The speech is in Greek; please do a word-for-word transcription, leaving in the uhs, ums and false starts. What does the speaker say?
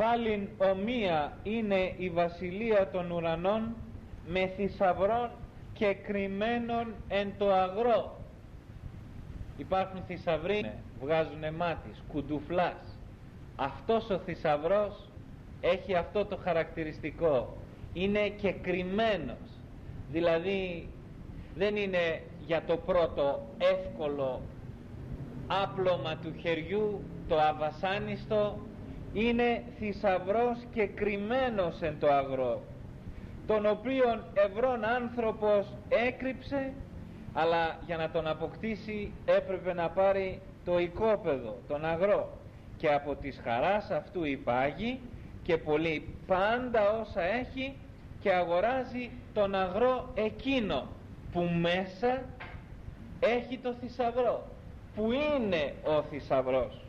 Πάλιν ομοία είναι η βασιλεία των ουρανών με θησαυρών και κρυμμένων εν το αγρό. Υπάρχουν θησαυροί, βγάζουν μάτις, κουντουφλάς. Αυτός ο θησαυρός έχει αυτό το χαρακτηριστικό, είναι και κρυμμένος, δηλαδή δεν είναι για το πρώτο εύκολο άπλωμα του χεριού, το αβασάνιστο, είναι θησαυρός και κρυμμένος εν το αγρό, τον οποίον ευρών άνθρωπος έκρυψε, αλλά για να τον αποκτήσει έπρεπε να πάρει το οικόπεδο, τον αγρό, και από της χαράς αυτού υπάγει και πολύ πάντα όσα έχει και αγοράζει τον αγρό εκείνο που μέσα έχει το θησαυρό, που είναι ο θησαυρός.